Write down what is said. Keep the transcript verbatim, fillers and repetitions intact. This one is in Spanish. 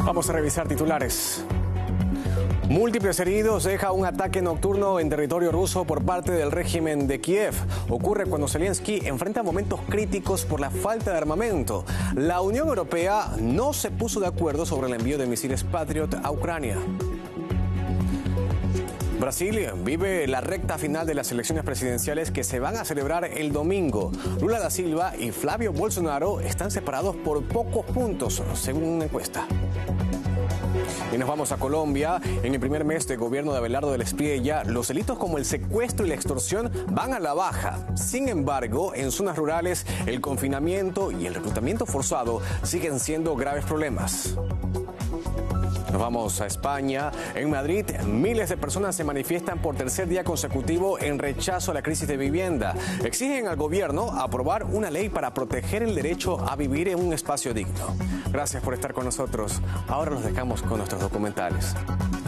Vamos a revisar titulares. Múltiples heridos deja un ataque nocturno en territorio ruso por parte del régimen de Kiev. Ocurre cuando Zelensky enfrenta momentos críticos por la falta de armamento. La Unión Europea no se puso de acuerdo sobre el envío de misiles Patriot a Ucrania. Brasil vive la recta final de las elecciones presidenciales que se van a celebrar el domingo. Lula da Silva y Flavio Bolsonaro están separados por pocos puntos, según una encuesta. Y nos vamos a Colombia. En el primer mes de gobierno de Abelardo del Espriella, los delitos como el secuestro y la extorsión van a la baja. Sin embargo, en zonas rurales, el confinamiento y el reclutamiento forzado siguen siendo graves problemas. Nos vamos a España. En Madrid, miles de personas se manifiestan por tercer día consecutivo en rechazo a la crisis de vivienda. Exigen al gobierno aprobar una ley para proteger el derecho a vivir en un espacio digno. Gracias por estar con nosotros. Ahora los dejamos con nuestros documentales.